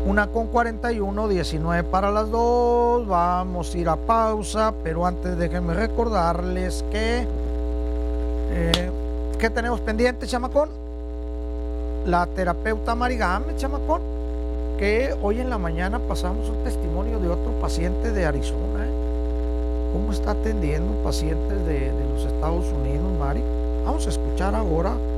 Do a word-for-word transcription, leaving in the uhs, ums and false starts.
Una con cuarenta y uno, diecinueve para las dos. Vamos a ir a pausa, pero antes déjenme recordarles que eh, ¿qué tenemos pendiente, chamacón? La terapeuta Marigame, chamacón, que hoy en la mañana pasamos un testimonio de otro paciente de Arizona, ¿eh? Cómo está atendiendo pacientes de, de los Estados Unidos, Mari. Vamos a escuchar ahora